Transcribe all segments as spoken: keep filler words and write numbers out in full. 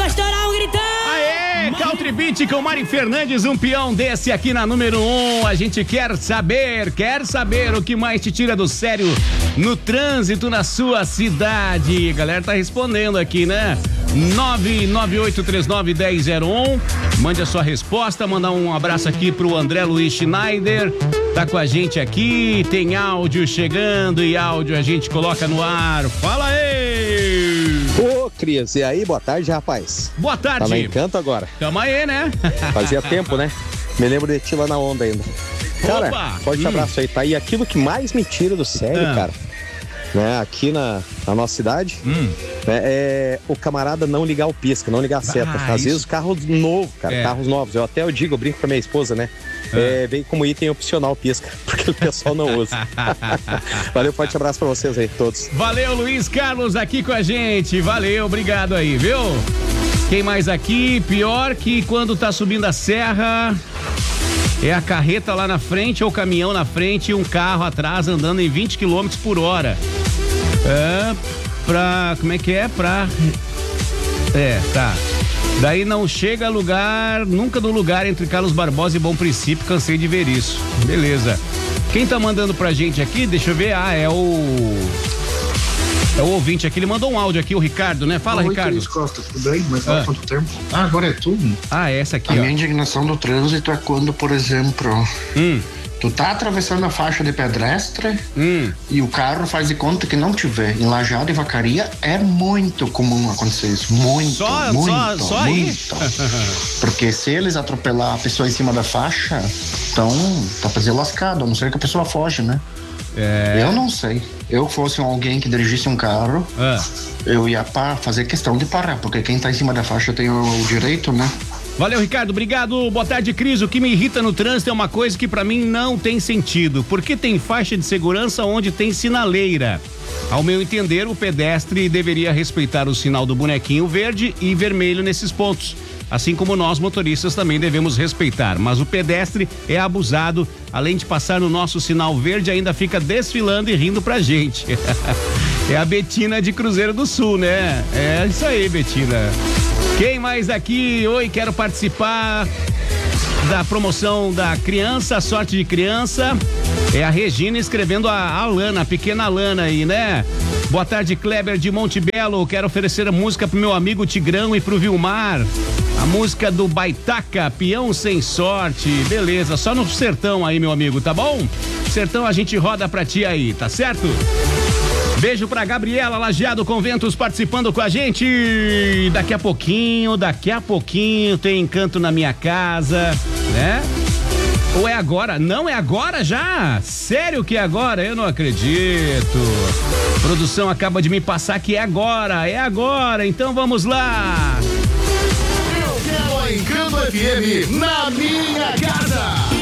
vai estourar um gritão. Aê, Country Beat com Mari Fernandes, um peão desse aqui na número um. A gente quer saber, quer saber o que mais te tira do sério no trânsito na sua cidade. A galera tá respondendo aqui, né? nove nove oito três nove um zero zero um. Mande a sua resposta, mandar um abraço aqui pro André Luiz Schneider. Tá com a gente aqui, tem áudio chegando e áudio a gente coloca no ar. Fala aí! Ô, Cris, e aí? Boa tarde, rapaz. Boa tarde. Tá no Encanto agora. Tamo aí, né? Fazia tempo, né? Me lembro de ti lá na onda ainda. Cara, Opa! forte hum. abraço aí, tá? E aquilo que mais me tira do sério, Ah. cara, né? Aqui na, na nossa cidade, Hum. né, é o camarada não ligar o pisca, não ligar a seta. Ah, Às isso. vezes carros novos, cara, É. carros novos. Eu até eu digo, eu brinco com a minha esposa, né? É, veio como item opcional pisca, porque o pessoal não usa. Valeu, forte abraço pra vocês aí, todos. Valeu, Luiz Carlos, aqui com a gente. Valeu, obrigado aí, viu? Quem mais aqui? Pior que quando tá subindo a serra, é a carreta lá na frente ou o caminhão na frente e um carro atrás andando em vinte quilômetros por hora. É, pra... como é que é? Pra... É, tá. Daí não chega a lugar, nunca no lugar entre Carlos Barbosa e Bom Princípio, cansei de ver isso. Beleza. Quem tá mandando pra gente aqui, deixa eu ver, ah, é o... É o ouvinte aqui, ele mandou um áudio aqui, o Ricardo, né? Fala, Oi, Ricardo. Cris Costa, tudo bem? Mas faz Ah. quanto tempo? Ah, agora é tudo. Ah, essa aqui, A ó. minha indignação do trânsito é quando, por exemplo, Hum, tu tá atravessando a faixa de pedestre hum. e o carro faz de conta que não tiver. Em Lajeado e Vacaria é muito comum acontecer isso. Muito, Só- muito, só- só aí? muito. Porque se eles atropelar a pessoa em cima da faixa, então tá pra ser lascado, a não ser que a pessoa foge, né? É. Eu não sei. Eu fosse alguém que dirigisse um carro, Ah. eu ia pa- fazer questão de parar, porque quem tá em cima da faixa tem o, o direito, né? Valeu, Ricardo, obrigado. Boa tarde, Cris. O que me irrita no trânsito é uma coisa que pra mim não tem sentido. Por que tem faixa de segurança onde tem sinaleira? Ao meu entender, o pedestre deveria respeitar o sinal do bonequinho verde e vermelho nesses pontos. Assim como nós, motoristas, também devemos respeitar. Mas o pedestre é abusado. Além de passar no nosso sinal verde, ainda fica desfilando e rindo pra gente. É a Betina de Cruzeiro do Sul, né? É isso aí, Betina. Quem mais aqui? Oi, quero participar da promoção da criança, sorte de criança. É a Regina escrevendo a Alana, a pequena Alana aí, né? Boa tarde, Kleber de Monte Belo. Quero oferecer a música pro meu amigo Tigrão e pro Vilmar. A música do Baitaca, Peão Sem Sorte. Beleza, só no sertão aí, meu amigo, tá bom? Sertão a gente roda pra ti aí, tá certo? Beijo pra Gabriela Lajeado Conventos participando com a gente. Daqui a pouquinho, daqui a pouquinho tem Encanto na Minha Casa, né? Ou é agora? Não é agora já? Sério que é agora? Eu não acredito. Produção acaba de me passar que é agora, é agora. Então vamos lá. Eu quero a Encanto F M na minha casa.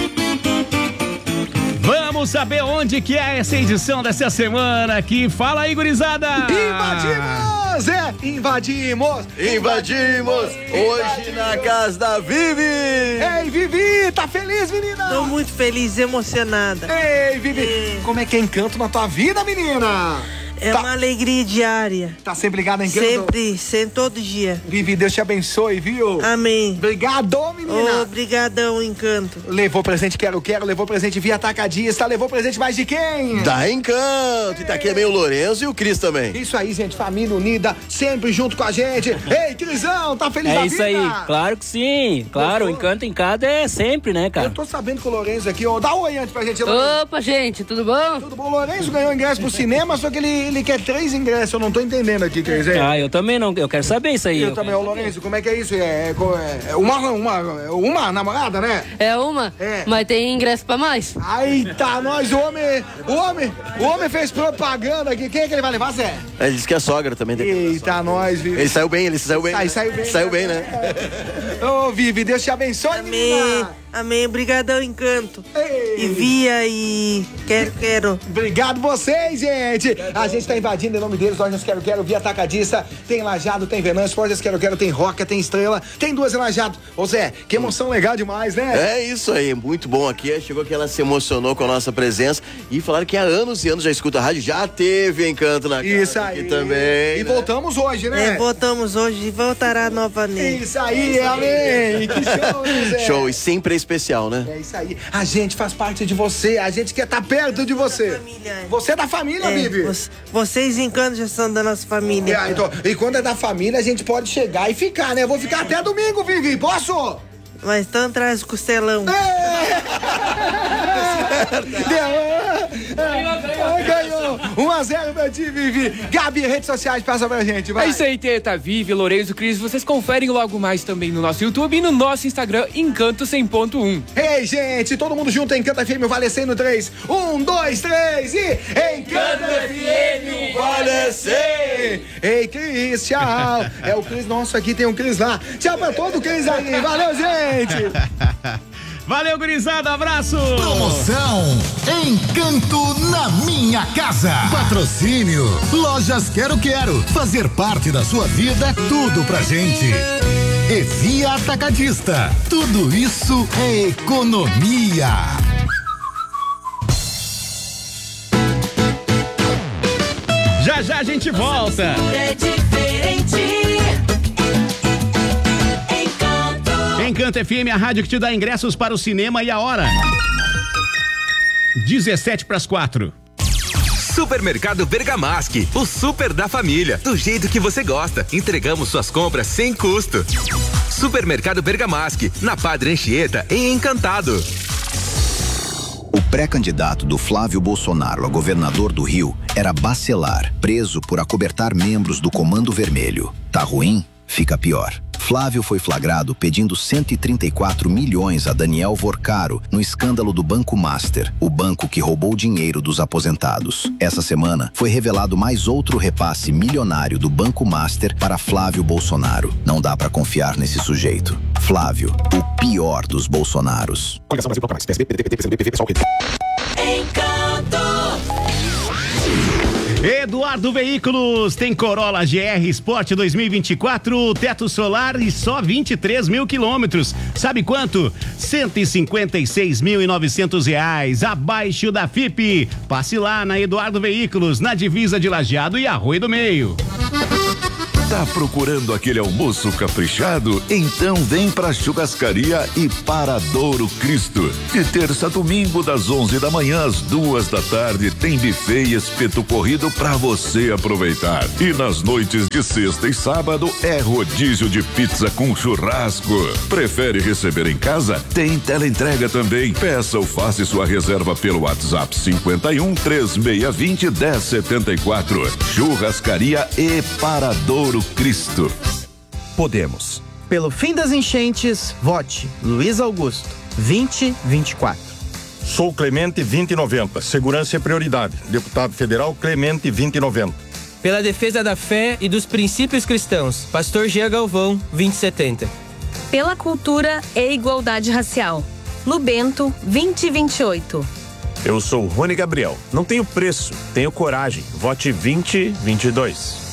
Vamos saber onde que é essa edição dessa semana aqui. Fala aí, gurizada! Invadimos! É, invadimos! Invadimos hoje na casa da Vivi. Ei, Vivi, tá feliz, menina? Tô muito feliz e emocionada. Ei, Vivi, como é que é Encanto na tua vida, menina? É Tá- uma alegria diária. Tá sempre ligada em Encanto? Sempre, sempre, todo dia. Vivi, Deus te abençoe, viu? Amém. Obrigado, menina. Obrigadão, Encanto. Levou presente Quero Quero, levou presente via atacadista, levou presente mais de quem? Da Encanto. E tá aqui também o Lourenço e o Cris também. Isso aí, gente, família unida, sempre junto com a gente. Ei, Crisão, tá feliz da É isso vida? aí, claro que sim. Claro, o Encanto em Casa é sempre, né, Eu cara? tô sabendo que o Lourenço aqui, ó, dá um oi antes pra gente. Lourenço. Opa, gente, tudo bom? Tudo bom? O Lourenço ganhou ingresso pro cinema, só que ele, ele quer três ingressos, eu não tô entendendo aqui, Cris. hein? Ah, eu também não, eu quero saber isso aí. Eu eu também, quero ô Lourenço, como é que é isso? É, é, é uma, uma, uma namorada, né? É uma, É. mas tem ingresso pra mais. Eita, nós, o homem, o homem, o homem fez propaganda aqui. Quem é que ele vai levar, Zé? Ele disse que é sogra também. Tem... Eita, nós, Vivi. Ele saiu bem, ele saiu bem. Sai, saiu bem. Saiu bem, né? Ô, Vivi, Deus te abençoe, Amém. menina. Amém. Obrigadão, Encanto. Ei. E Via e Quero Quero. Obrigado vocês, gente. A gente tá invadindo em nome deles. Lojas Quero Quero, Via Atacadista. Tem Lajado, tem Venâncio. Lojas Quero Quero, tem Roca, tem Estrela. Tem duas em Lajado. Ô Zé, que emoção legal demais, né? É isso aí, muito bom aqui. Chegou que ela se emocionou com a nossa presença e falaram que há anos e anos já escuta a rádio. Já teve Encanto na casa. Isso aí. Aqui também. E né? voltamos hoje, né? É, voltamos hoje e voltará novamente. Isso aí, amém. Que show, Zé. Show, e sempre é especial, né? É isso aí. A gente faz parte de você. A gente quer estar perto de você. Família. Você é da família, É, Vivi. vo- vocês Encanto já são da nossa família. É, então, e quando é da família, a gente pode chegar e ficar, né? Eu vou ficar até domingo, Vivi. Posso? Mas então traz costelão. Ganhou! Ganhou! um a zero pra ti, Vivi. Gabi, redes sociais, passa pra gente, vai. É isso aí, Teta, Vivi, Lourenço, Cris. Vocês conferem logo mais também no nosso YouTube e no nosso Instagram, Encanto cem ponto um. Ei, gente, todo mundo junto em Encanta F M, Vale cem no três. Um, dois, três e... Encanta F M, Vale cem! Ei, Cris, tchau. É o Cris nosso aqui, tem um Cris lá. Tchau pra todo o Cris aí. Valeu, gente! Valeu, gurizada, abraço! Promoção Encanto na minha casa. Patrocínio Lojas Quero Quero. Fazer parte da sua vida é tudo pra gente. E Via Atacadista. Tudo isso é economia. Já já a gente volta. É diferente. Encanto F M, a rádio que te dá ingressos para o cinema, e a hora dezessete para as quatro. Supermercado Bergamasque, o super da família, do jeito que você gosta. Entregamos suas compras sem custo. Supermercado Bergamasque, na Padre Anchieta, em Encantado. O pré-candidato do Flávio Bolsonaro a governador do Rio era Bacelar, preso por acobertar membros do Comando Vermelho. Tá ruim? Fica pior. Flávio foi flagrado pedindo cento e trinta e quatro milhões a Daniel Vorcaro no escândalo do Banco Master, o banco que roubou dinheiro dos aposentados. Essa semana foi revelado mais outro repasse milionário do Banco Master para Flávio Bolsonaro. Não dá pra confiar nesse sujeito. Flávio, o pior dos Bolsonaros. Coligação Brasil Procurados, P S D, P D T, P T, P C D, P V, pessoal, Encanto. Eduardo Veículos tem Corolla G R Sport dois mil e vinte e quatro, teto solar e só vinte e três mil quilômetros. Sabe quanto? cento e cinquenta e seis mil e novecentos reais, abaixo da F I P. Passe lá na Eduardo Veículos, na divisa de Lajeado e Arroio do Meio. Tá procurando aquele almoço caprichado? Então vem pra Churrascaria e Paradouro Cristo. De terça a domingo, das onze da manhã às duas da tarde, tem buffet e espeto corrido pra você aproveitar. E nas noites de sexta e sábado é rodízio de pizza com churrasco. Prefere receber em casa? Tem teleentrega também. Peça ou faça sua reserva pelo WhatsApp cinquenta e um, três seis vinte, dez setenta e quatro. Churrascaria e Paradouro Cristo. Podemos. Pelo fim das enchentes, vote Luiz Augusto, vinte vinte e quatro. Sou Clemente vinte e noventa. Segurança é prioridade. Deputado Federal Clemente vinte e noventa. Pela defesa da fé e dos princípios cristãos, Pastor Jean Galvão, vinte e setenta. Pela cultura e igualdade racial, Lubento, vinte vinte e oito. Eu sou Rony Gabriel. Não tenho preço, tenho coragem. Vote vinte vinte e dois.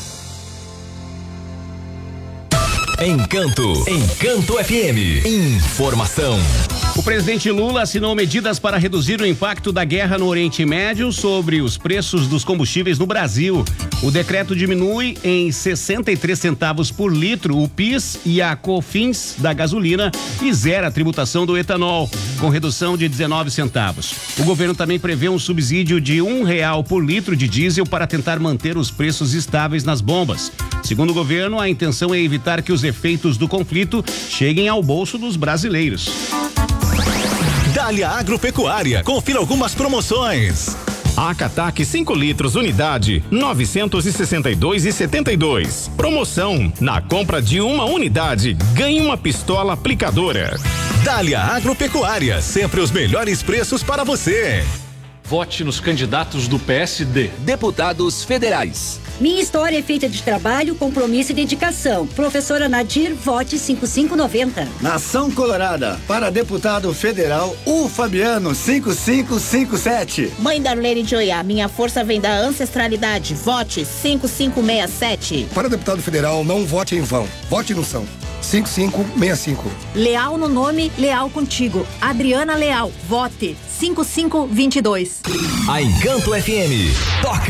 Encanto, Encanto F M. Informação. O presidente Lula assinou medidas para reduzir o impacto da guerra no Oriente Médio sobre os preços dos combustíveis no Brasil. O decreto diminui em sessenta e três centavos por litro o P I S e a COFINS da gasolina e zera a tributação do etanol, com redução de dezenove centavos. O governo também prevê um subsídio de um real por litro de diesel para tentar manter os preços estáveis nas bombas. Segundo o governo, a intenção é evitar que os efeitos do conflito cheguem ao bolso dos brasileiros. Dália Agropecuária, confira algumas promoções. Acatac cinco litros unidade, novecentos e sessenta e dois reais e setenta e dois centavos. Promoção: na compra de uma unidade, ganhe uma pistola aplicadora. Dália Agropecuária, sempre os melhores preços para você. Vote nos candidatos do P S D. Deputados federais. Minha história é feita de trabalho, compromisso e dedicação. Professora Nadir, vote cinco cinco nove zero. Nação Colorada, para deputado federal, o Fabiano cinco cinco cinco sete. Mãe Darlene de Oiá, minha força vem da ancestralidade. Vote cinco cinco seis sete. Para deputado federal, não vote em vão. Vote no São. cinco cinco seis cinco. Leal no nome, leal contigo. Adriana Leal, vote cinco cinco dois dois. A Encanto F M. Toca!